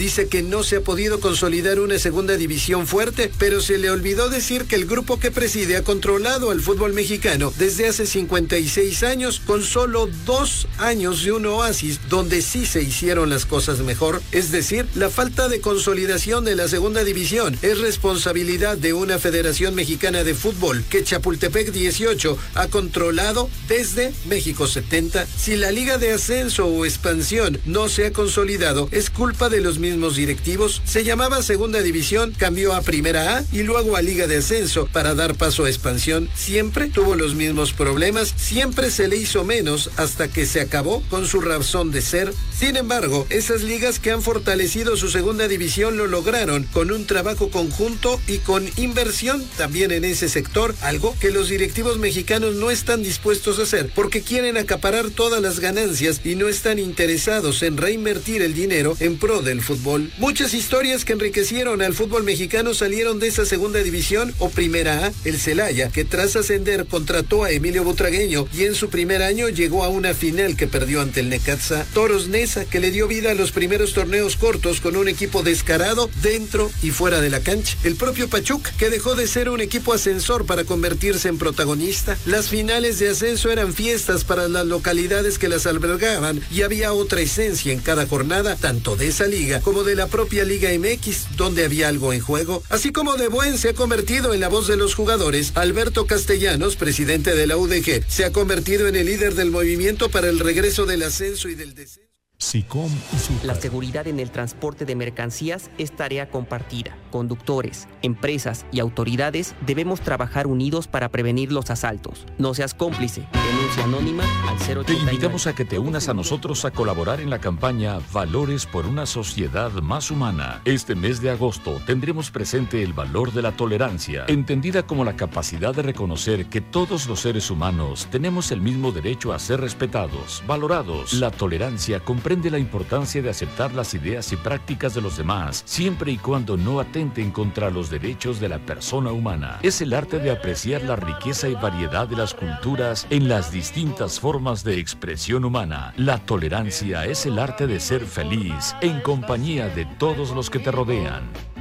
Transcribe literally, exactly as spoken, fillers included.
Dice que no se ha podido consolidar una segunda división fuerte, pero se le olvidó decir que el grupo que preside ha controlado al fútbol mexicano desde hace cincuenta y seis años, con solo dos años de un oasis donde sí se hicieron las cosas mejor. Es decir, la falta de consolidación de la segunda división es responsabilidad de una Federación Mexicana de Fútbol que Chapultepec dieciocho ha controlado desde México setenta. Si la Liga de Ascenso o Expansión no se ha consolidado, es culpa de los mismos directivos. Se llamaba Segunda División, cambió a Primera A y luego a Liga de Ascenso para dar paso a Expansión. Siempre tuvo los mismos problemas, siempre se le hizo menos hasta que se acabó con su razón de ser. Sin embargo, esas ligas que han fortalecido su segunda división lo lograron con un trabajo conjunto y con inversión también en ese sector, algo que los directivos mexicanos no están dispuestos a hacer porque quieren acaparar todas las ganancias y no están interesados en reinvertir el dinero en pro del fútbol. Muchas historias que enriquecieron al fútbol mexicano salieron de esa segunda división o Primera A. El Celaya, que tras ascender contrató a Emilio Butragueño y en su primer año llegó a una final que perdió ante el Necaxa. Toros Neza, que le dio vida a los primeros torneos cortos con un equipo descarado dentro y fuera de la cancha. El propio Pachuca, que dejó de ser un equipo ascensor para convertirse en protagonista. Las finales de ascenso eran fiestas para las localidades que las albergaban y había otra esencia en cada jornada, tanto de esa liga como de la propia Liga M X, donde había algo en juego. Así como De Buen se ha convertido en la voz de los jugadores, Alberto Castellanos, presidente de la U D G, se ha convertido en el líder del movimiento para el regreso del ascenso y del descenso. SICOM y Super. La seguridad en el transporte de mercancías es tarea compartida. Conductores, empresas y autoridades debemos trabajar unidos para prevenir los asaltos. No seas cómplice. Denuncia anónima al cero ochenta y nueve. Te invitamos a que te unas a nosotros a colaborar en la campaña Valores por una sociedad más humana. Este mes de agosto tendremos presente el valor de la tolerancia, entendida como la capacidad de reconocer que todos los seres humanos tenemos el mismo derecho a ser respetados, valorados. La tolerancia comprende la importancia de aceptar las ideas y prácticas de los demás, siempre y cuando no atenten contra los derechos de la persona humana. Es el arte de apreciar la riqueza y variedad de las culturas en las distintas formas de expresión humana. La tolerancia es el arte de ser feliz en compañía de todos los que te rodean.